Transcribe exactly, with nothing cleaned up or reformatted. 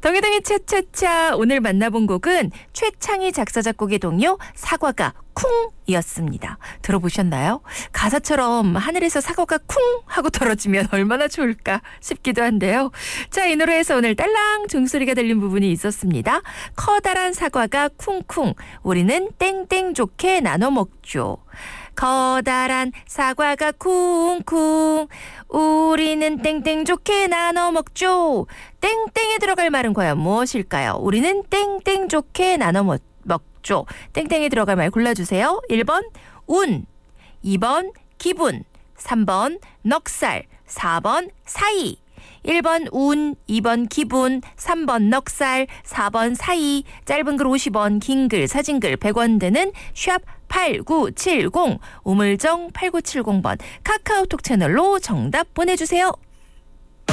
덩이덩이 차차차 오늘 만나본 곡은 최창희 작사 작곡의 동요 사과가 쿵이었습니다. 들어보셨나요? 가사처럼 하늘에서 사과가 쿵 하고 떨어지면 얼마나 좋을까 싶기도 한데요. 자, 이 노래에서 오늘 딸랑 종소리가 들린 부분이 있었습니다. 커다란 사과가 쿵쿵 우리는 땡땡 좋게 나눠 먹죠. 커다란 사과가 쿵쿵 우리는 땡땡 좋게 나눠 먹죠. 땡땡에 들어갈 말은 과연 무엇일까요? 우리는 땡땡 좋게 나눠 먹, 먹죠. 땡땡에 들어갈 말 골라주세요. 일 번 운, 이 번 기분, 삼 번 넉살, 사 번 사이. 일 번 운, 이 번 기분, 삼 번 넉살, 사 번 사이. 짧은 글 오십 원, 긴 글, 사진 글 백 원 되는 샵 팔구칠공 우물정 팔구칠공 번 카카오톡 채널로 정답 보내주세요.